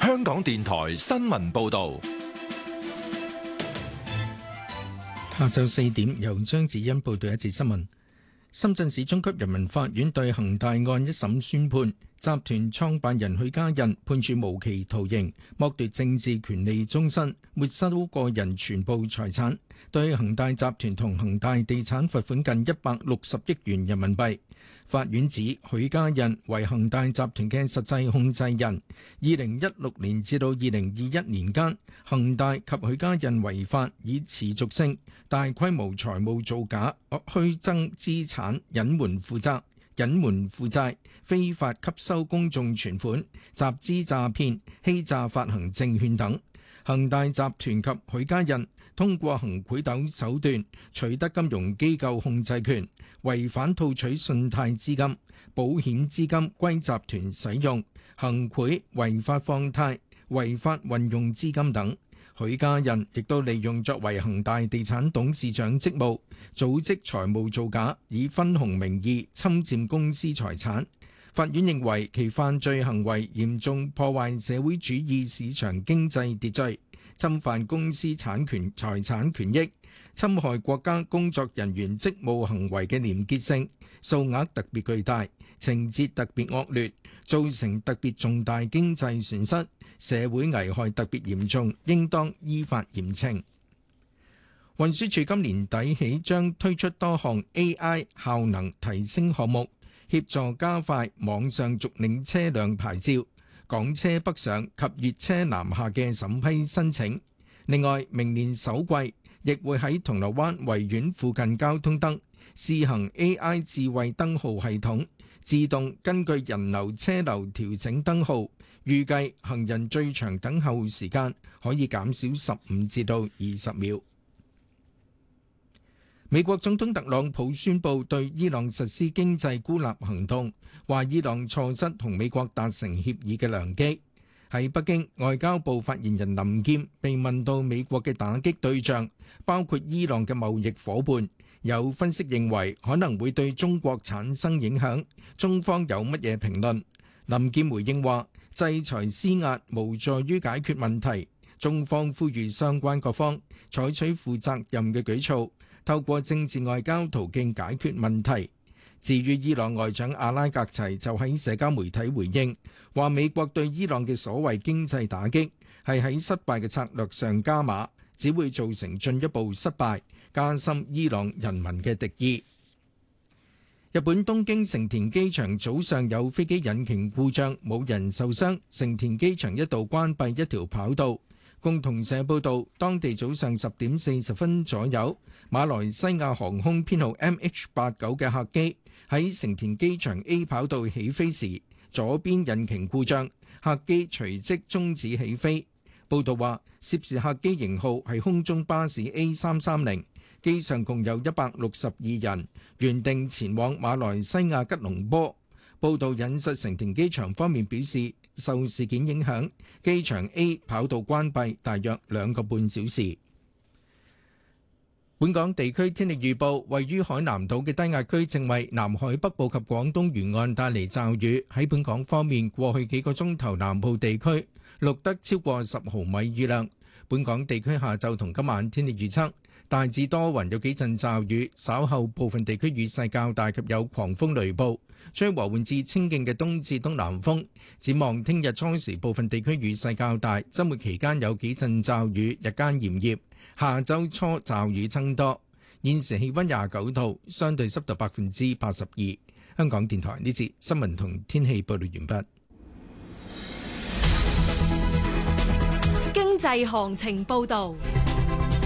香港電台新聞報道。 下晝4點，由張子欣報道一節新聞。深圳市中級人民法院對恒大案一審宣判，集團創辦人許家印判處無期徒刑，剝奪政治權利終身，沒收個人全部財產，對恒大集團同恒大地產罰款近160億元人民幣。法院指許家印為恒大集團嘅實際控制人，2016年至到2021年間，恒大及許家印違法以持續性、大規模財務造假、虛增資產、隱瞞負債、非法吸收公眾存款、集資詐騙、欺詐發行證券等。恒大集團及許家印通過行賄等手段取得金融機構控制權，違反套取信貸資金、保險資金歸集團使用、行賄、違法放貸、違法運用資金等。許家印亦都利用作為恒大地產董事長職務，組織財務造假，以分紅名義侵佔公司財產。法院認為其犯罪行為嚴重破壞社會主義市場經濟秩序，侵犯公司產權財產權益，侵害國家工作人員職務行為嘅廉潔性，數額特別巨大，情節特別惡劣，造成特別重大經濟損失，社會危害特別嚴重，應當依法嚴懲。運輸署今年底起將推出多項 AI 效能提升項目，協助加快網上續領車輛牌照、港車北上及粵車南下嘅審批申請。另外，明年首季亦會喺銅鑼灣維園附近交通燈試行 AI 智慧燈號系統，自動根據人流車流調整燈號，預計行人最長等候時間可以減少15至到20秒。美國總統特朗普宣布對伊朗實施經濟孤立行動，話伊朗錯失同美國達成協議嘅良機。喺北京，外交部發言人林劍被問到美國嘅打擊對象包括伊朗嘅貿易夥伴，有分析認為可能會對中國產生影響，中方有乜嘢評論？林劍回應話，制裁施壓無助於解決問題，中方呼籲相關各方採取負責任嘅舉措，透過政治外交途徑解決問題。至於伊朗外長阿拉格齊就喺社交媒體回應，話美國對伊朗嘅所謂經濟打擊係喺失敗嘅策略上加碼，只會造成進一步失敗，加深伊朗人民嘅敵意。日本東京成田機場早上有飛機引擎故障，冇人受傷，成田機場一度關閉一條跑道。共同社報道，當地早上10點40分左右，馬來西亞航空編號 MH89 嘅客機喺成田機場 A 跑道起飛時，左邊引擎故障，客機隨即終止起飛。報道話，涉事客機型號係空中巴士 A330，機上共有162人，原定前往馬來西亞吉隆坡。報道引述成田機場方面表示，受事件影響，機場 A 跑道關閉大約2個半小時。本港地區天氣預報，位於海南島嘅低壓區正為南海北部及廣東沿岸帶嚟驟雨。喺本港方面，過去幾個鐘頭南部地區錄得超過10毫米雨量。本港地區下晝同今晚天氣預測，大致多雲，有幾陣驟雨，稍後部分地區雨勢較大及有狂風雷暴，吹和緩至清勁嘅東至東南風。展望聽日初時部分地區雨勢較大，週末期間有幾陣驟雨，日間炎熱。下周初驟雨增多。現時氣溫29度，相對濕度82%。香港電台呢節新聞同天氣報道完畢。 經濟行情報道。